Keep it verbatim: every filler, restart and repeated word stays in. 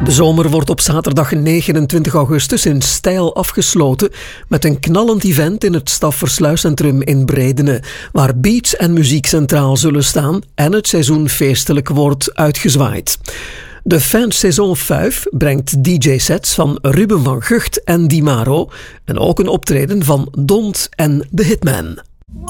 De zomer wordt op zaterdag negenentwintig augustus in stijl afgesloten met een knallend event in het Staffersluiscentrum in Bredene, waar beats en muziek centraal zullen staan en het seizoen feestelijk wordt uitgezwaaid. De Fan Saison vijf brengt D J-sets van Ruben van Gucht en Di Maro en ook een optreden van Dont en The Hitman.